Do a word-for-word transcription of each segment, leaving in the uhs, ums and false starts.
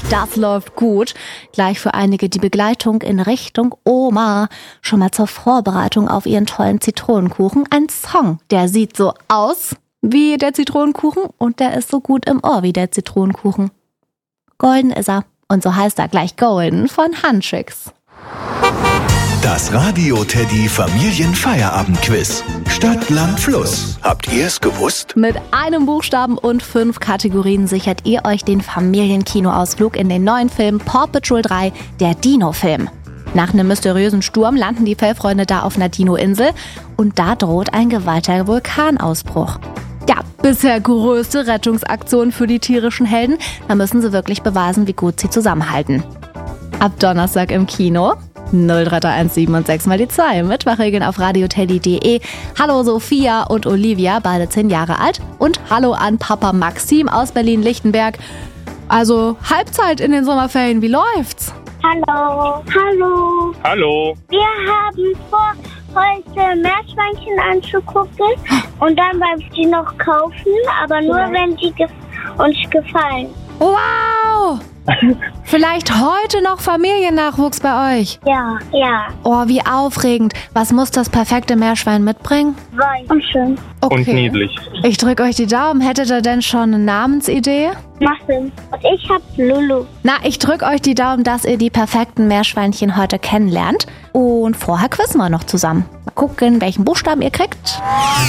das läuft gut. Gleich für einige die Begleitung in Richtung Oma. Schon mal zur Vorbereitung auf ihren tollen Zitronenkuchen. Ein Song, der sieht so aus wie der Zitronenkuchen und der ist so gut im Ohr wie der Zitronenkuchen. Golden ist er. Und so heißt er gleich Golden von Huntrix. Das Radio Teddy Familienfeierabendquiz. Stadt, Land, Fluss. Habt ihr es gewusst? Mit einem Buchstaben und fünf Kategorien sichert ihr euch den Familienkinoausflug in den neuen Film Paw Patrol drei, der Dino-Film. Nach einem mysteriösen Sturm landen die Fellfreunde da auf einer Dino-Insel und da droht ein gewaltiger Vulkanausbruch. Ja, bisher größte Rettungsaktion für die tierischen Helden. Da müssen sie wirklich beweisen, wie gut sie zusammenhalten. Ab Donnerstag im Kino. null drei drei eins sieben und sechs mal die zwei. Mitmachregeln auf radioteddy punkt de. Hallo Sophia und Olivia, beide zehn Jahre alt. Und hallo an Papa Maxim aus Berlin-Lichtenberg. Also Halbzeit in den Sommerferien, wie läuft's? Hallo. Hallo. Hallo. Wir haben vor, heute Meerschweinchen anzugucken und dann beim sie noch kaufen, aber nur ja. wenn sie ge- uns gefallen. Wow! Vielleicht heute noch Familiennachwuchs bei euch? Ja, ja. Oh, wie aufregend. Was muss das perfekte Meerschwein mitbringen? Weiß und schön. Okay. Und niedlich. Ich drücke euch die Daumen. Hättet ihr denn schon eine Namensidee? Muffin. Und ich hab Lulu. Na, ich drücke euch die Daumen, dass ihr die perfekten Meerschweinchen heute kennenlernt. Und vorher quizzen wir noch zusammen. Mal gucken, welchen Buchstaben ihr kriegt.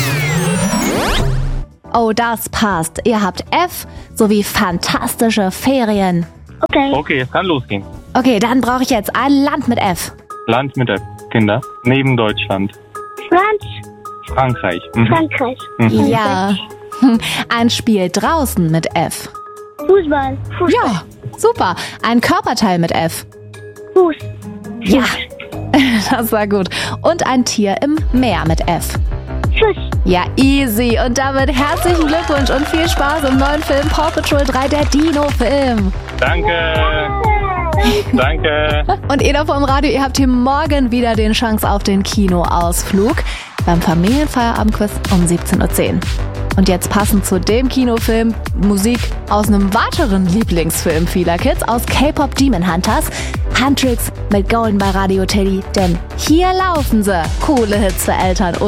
Oh, das passt. Ihr habt F sowie fantastische Ferien. Okay. Okay, es kann losgehen. Okay, dann brauche ich jetzt ein Land mit F. Land mit F. Kinder. Neben Deutschland. Franz. Frankreich. Mhm. Frankreich. Mhm. Ja. Ein Spiel draußen mit F. Fußball. Fußball. Ja, super. Ein Körperteil mit F. Fuß. Ja, das war gut. Und ein Tier im Meer mit F. Fisch. Ja, easy. Und damit herzlichen Glückwunsch und viel Spaß im neuen Film Paw Patrol drei, der Dino-Film. Danke. Danke. Und ihr da vor dem Radio, ihr habt hier morgen wieder den Chance auf den Kinoausflug beim Familienfeierabendquiz um siebzehn Uhr zehn. Und jetzt passend zu dem Kinofilm Musik aus einem weiteren Lieblingsfilm vieler Kids, aus K-Pop Demon Hunters, Huntrix mit Golden bei Radio Teddy. Denn hier laufen sie. Coole Hits für Eltern